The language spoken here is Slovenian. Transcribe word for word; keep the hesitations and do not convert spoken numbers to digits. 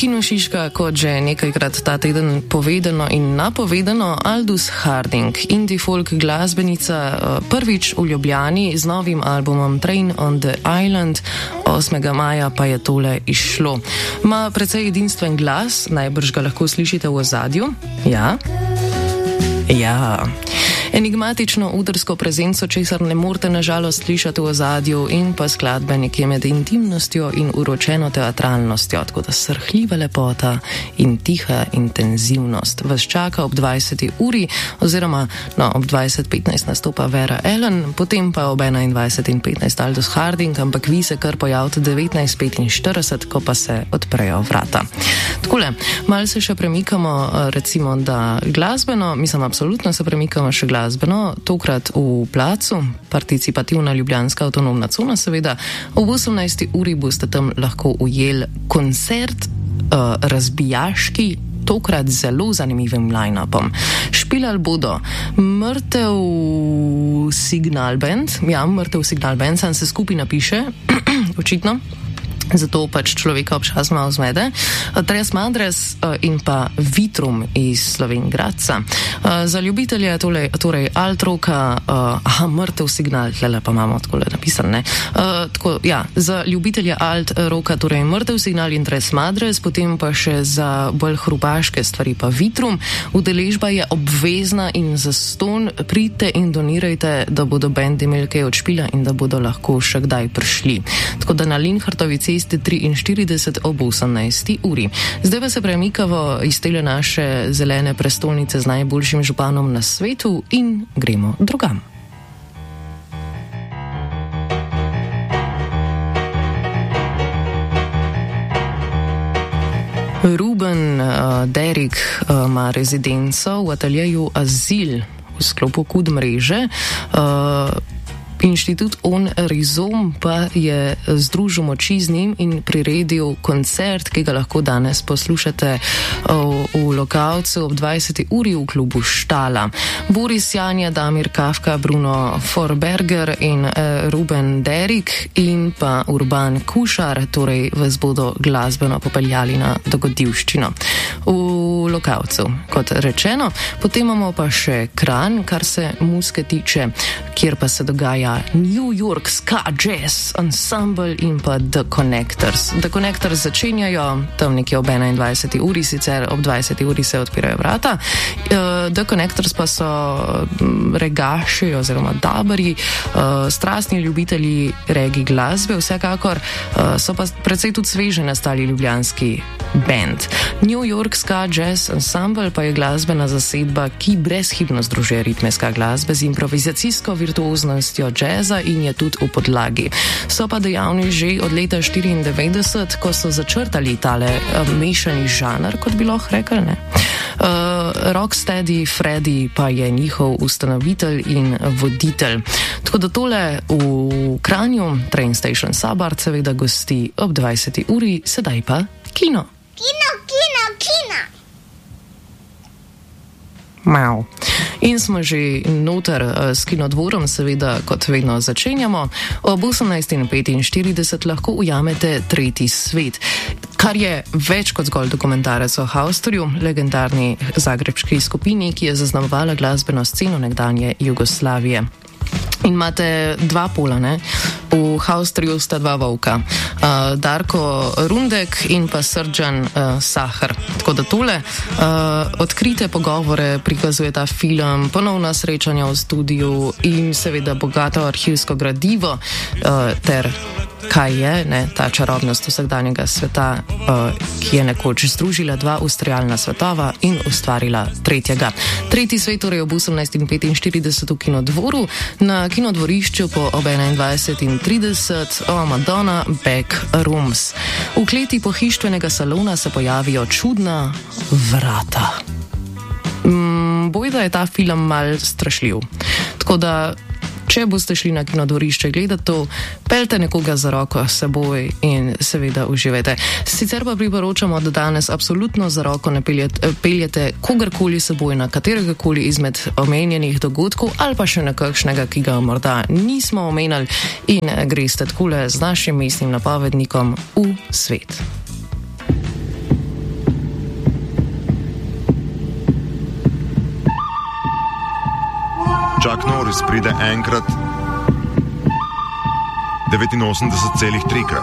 Kino Šiška, kot že nekajkrat ta teden povedano in napovedano, Aldous Harding, indie folk glasbenica, prvič v Ljubljani z novim albumom Train on the Island, osmega maja pa je tole izšlo. Ma precej edinstven glas, najbrž ga lahko slišite v ozadju. Ja? Ja. Enigmatično udrsko prezenco, česar ne morete nažalost slišati v ozadju, in pa skladbe nekje med intimnostjo in uročeno teatralnostjo, tako da srhljiva lepota in tiha intenzivnost vas čaka ob dvajseti uri, oziroma no, ob dvajset petnajst nastopa Vera Ellen, potem pa ob enaindvajset in petnajst Aldous Harding, ampak vi se kar pojavite devetnajst petinštirideset, ko pa se odprejo vrata. Takole, malo se še premikamo, recimo, da glasbeno, mislim, absolutno se premikamo še glasbeno, Glasbeno, tokrat v Placu, participativna ljubljanska avtonomna cona, seveda. Ob osemnajsti uri boste tam lahko ujeli koncert uh, razbijaški, tokrat zelo zanimivim line-upom. Špilali bodo Mrtev Signal Band, ja, Mrtev Signal Band, sam se skupaj napiše, očitno. Zato pač človeka občas malo zmede. Tres Madres in pa Vitrum iz Slovenj Gradca. Za ljubitelje tole, torej alt roka, aha, Mrtev signal, tlele pa imamo takole napisan, ne? Tako, ja, za ljubitelje alt roka, torej Mrtev signal in Tres Madres, potem pa še za bolj hrubaške stvari pa Vitrum. Udeležba je obvezna in zastonj, pridite in donirajte, da bodo bendi imeli kaj od špila in da bodo lahko še kdaj prišli. Tako da na Linhartovi cesti triinštirideset ob osemnajsti uri. Zdaj pa se premikamo iz tele naše zelene prestolnice z najboljšim županom na svetu in gremo drugam. Ruben uh, Derrick uh, ima rezidenco v ateljeju Azil v sklopu Kud mreže. Uh, Inštitut On Rizom pa je združil moči z njim in priredil koncert, ki ga lahko danes poslušate v, v lokalcu ob dvajseti uri v klubu Štala. Boris Janja, Damir Kafka, Bruno Forberger in eh, Ruben Derrick in pa Urban Kušar, torej vas bodo glasbeno popeljali na dogodivščino v lokalcu, kot rečeno. Potem imamo pa še Kranj, kar se muzike tiče, kjer pa se dogaja New York Ska Jazz Ensemble in pa The Connectors. The Connectors začenjajo tam nekje ob enaindvajseti uri, sicer ob dvajseti uri se odpirajo vrata. Uh, The Connectors pa so regaši oziroma dabari, uh, strastni ljubitelji regi glasbe, vsekakor uh, so pa precej tudi sveže nastali ljubljanski band. New York Ska Jazz Ensemble pa je glasbena zasedba, ki brezhibno združuje ritme ska glasbe z improvizacijsko virtuoznostjo jazza in je tudi v podlagi. So pa dejavni že od leta štiriindevetdeset, ko so začrtali tale uh, mešani žanr, kot bi lahko rekli, ne? Uh, Rocksteady Freddy pa je njihov ustanovitelj in voditelj. Tako da tole v Kranju, Train Station Sabart, seveda gosti ob dvajseti uri, sedaj pa kino. Kino, kino, kino. Mau. In smo že noter uh, s Kinodvorom, seveda, kot vedno začenjamo. Ob osemnajst petinštirideset lahko ujamete Tretji svet, kar je več kot zgolj dokumentarec o Haustorju, legendarni zagrebški skupini, ki je zaznamovala glasbeno sceno nekdanje Jugoslavije. In imate dva pola, ne? V Haustorju sta dva volka, uh, Darko Rundek in pa Srdjan uh, Sahar. Tako da tole uh, odkrite pogovore prikazuje ta film, ponovna srečanja v studiu in seveda bogato arhivsko gradivo uh, ter kaj je, ne, ta čarobnost vsakdanjega sveta, uh, ki je nekoč združila dva ustvarjalna svetova in ustvarila tretjega. Tretji svet torej ob osemnajst petinštirideset v Kinodvoru, na Kinodvorišču po ob enaindvajset trideset o Madonna Backrooms. V kleti pohištvenega salona se pojavijo čudna vrata. Mm, bojda je ta film mal strašljiv. Tako da če boste šli na Kinodvorišče gledati to, peljte nekoga za roko s seboj in seveda uživajte. Sicer pa priporočamo, da danes absolutno za roko ne peljete, peljete kogarkoli s seboj na kateregakoli izmed omenjenih dogodkov ali pa še na kakšnega, ki ga morda nismo omenjali, in greste takole z našim mestnim napovednikom v svet. Chuck Norris pride enkrat devetinosemdeset celih tri krat.